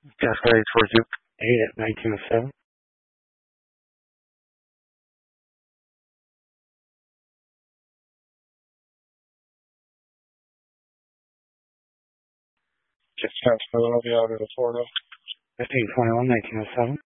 Just ready towards you. 8 at 1907. Just transfer the audio to the Florida. 1521, 1907.